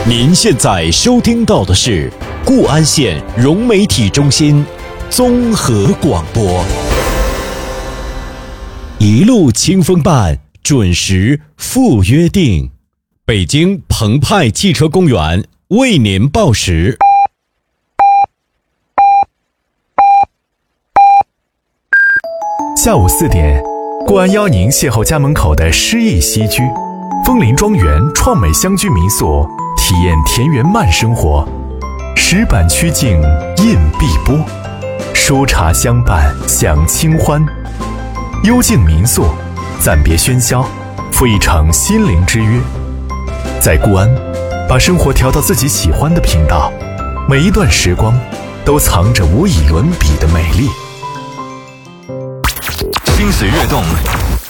您现在收听到的是固安县融媒体中心综合广播，一路清风伴，准时赴约定。北京澎湃汽车公园为您报时。 下午4点，固安邀您邂逅家门口的诗意西居，枫林庄园创美乡居民宿，体验田园慢生活。石板曲径印碧波，书茶相伴享清欢。幽静民宿，暂别喧嚣，赴一场心灵之约。在固安，把生活调到自己喜欢的频道，每一段时光都藏着无以伦比的美丽。 心随悦动，